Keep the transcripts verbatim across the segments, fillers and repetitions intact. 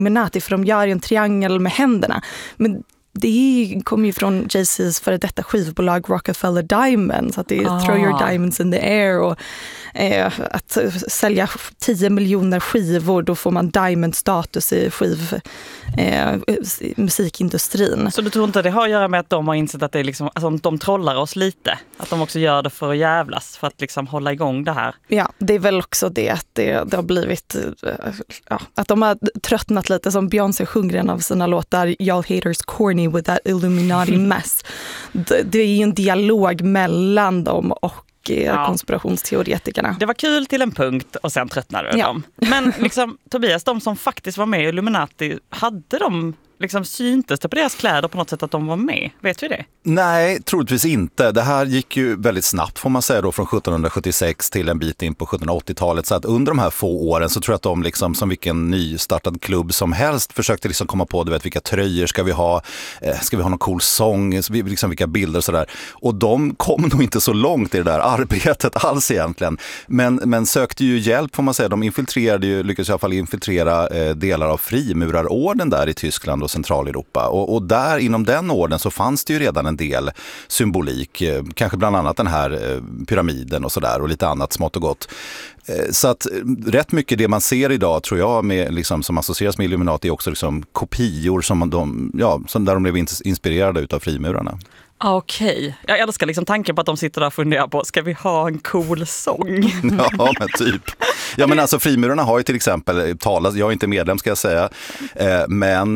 Illuminati, för de gör ju en triangel med händerna. Men det kommer ju från Jay-Z's före detta skivbolag Rockefeller Diamonds, att det är ah. throw your diamonds in the air, och eh, att sälja tio miljoner skivor, då får man diamond-status i skiv eh, musikindustrin. Så du tror inte det har att göra med att de har insett att det är liksom, alltså, de trollar oss lite? Att de också gör det för att jävlas, för att liksom hålla igång det här? Ja, det är väl också det att det, det har blivit, ja, att de har tröttnat lite, som Beyoncé sjunger en av sina låtar, Y'all haters corny with that Illuminati mess. Det, det är ju en dialog mellan dem och ja. konspirationsteoretikerna. Det var kul till en punkt och sen tröttnade ja. de. Men liksom, Tobias, de som faktiskt var med i Illuminati, hade de liksom syntes det på deras kläder på något sätt att de var med? Vet vi det? Nej, troligtvis inte. Det här gick ju väldigt snabbt, får man säga då, från sjuttonhundrasjuttiosex till en bit in på sjuttonhundraåttiotalet. Så att under de här få åren så tror jag att de liksom, som vilken nystartad klubb som helst, försökte liksom komma på, du vet, vilka tröjor ska vi ha? Eh, ska vi ha någon cool sång? Liksom vilka bilder och sådär. Och de kom nog inte så långt i det där arbetet alls egentligen. Men, men sökte ju hjälp, får man säga. De infiltrerade ju, lyckades i alla fall infiltrera eh, delar av frimurarorden där i Tyskland och Centraleuropa. Och, och där inom den orden så fanns det ju redan en del symbolik, eh, kanske bland annat den här eh, pyramiden och sådär, och lite annat smått och gott. Eh, så att rätt mycket det man ser idag, tror jag, med, liksom, som associeras med Illuminati, är också liksom kopior som de, ja, som där de blev inspirerade utav frimurarna. Okej. Okay. Jag älskar liksom tanken på att de sitter där och funderar på, ska vi ha en cool sång? Ja, men typ. Ja, men alltså frimurarna har ju till exempel talat, jag är inte medlem ska jag säga, eh, men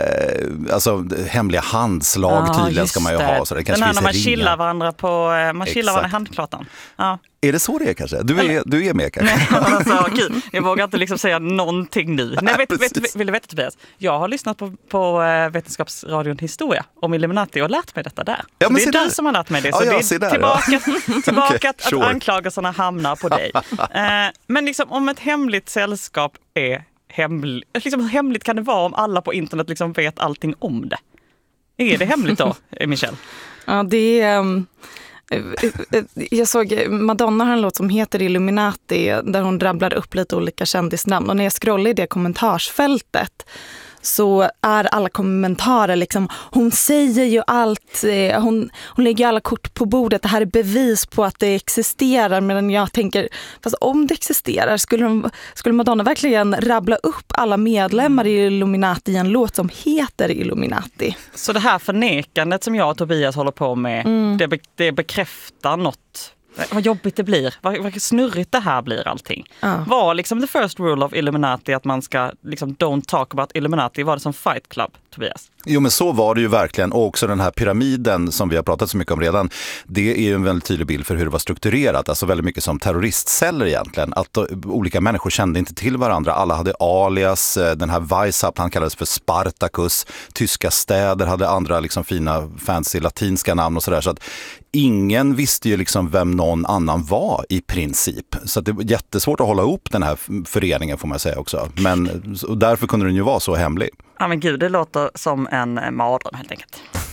eh, alltså hemliga handslag ah, tydligen ska man ju ha. Så det kanske den här när man ringa. chillar varandra på, man chillar varandra i handklatan. Ja. Är det så det är kanske? Du är, du är med kanske? Nej, alltså, kul. Jag vågar inte liksom säga någonting nu. Nej, vet, vet, vill du veta, Tobias? Jag har lyssnat på, på Vetenskapsradion Historia om Illuminati och lärt mig detta där. Ja, men det är du där. som har lärt mig det. Så ja, det är där, tillbaka, ja. tillbaka okay, att, sure. att anklagelserna hamnar på dig. eh, men liksom, om ett hemligt sällskap är hemligt, liksom, hur hemligt kan det vara om alla på internet liksom vet allting om det? Är det hemligt då, Michelle? Ja, det är... Um... Jag såg Madonna har en låt som heter Illuminati, där hon rabblar upp lite olika kändisnamn, och när jag scrollar i det kommentarsfältet så är alla kommentarer liksom, hon säger ju allt, hon, hon lägger alla kort på bordet, det här är bevis på att det existerar, medan jag tänker, fast om det existerar, skulle, de, skulle Madonna verkligen rabbla upp alla medlemmar i Illuminati i en låt som heter Illuminati? Så det här förnekandet som jag och Tobias håller på med, mm. det, be, det bekräftar något. Vad jobbigt det blir, vad, vad snurrigt det här blir allting. Uh. Var liksom the first rule of Illuminati att man ska liksom don't talk about Illuminati, var det som Fight Club, Tobias? Jo, men så var det ju verkligen, och också den här pyramiden som vi har pratat så mycket om redan, det är ju en väldigt tydlig bild för hur det var strukturerat, alltså väldigt mycket som terroristceller egentligen, att då, olika människor kände inte till varandra, alla hade alias, den här Weishaupt, han kallades för Spartacus, tyska städer hade andra liksom fina fancy latinska namn och sådär, så att ingen visste ju liksom vem någon annan var i princip, så att det var jättesvårt att hålla ihop den här föreningen, får man säga också, men och därför kunde den ju vara så hemlig. Ja, men gud, det låter som en mardröm helt enkelt.